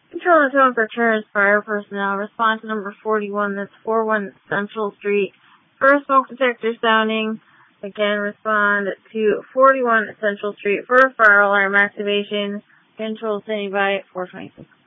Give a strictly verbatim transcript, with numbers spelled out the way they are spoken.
Control and tone for Terrace Fire personnel. Respond to number forty-one, that's forty-one Central Street. For smoke detector sounding, again, respond to forty-one Central Street for fire alarm activation. Control standing by at four twenty-six.